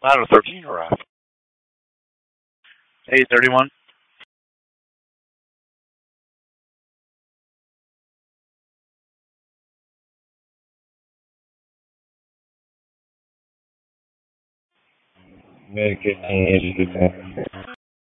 Out of 13 or off? 831. Make it easy.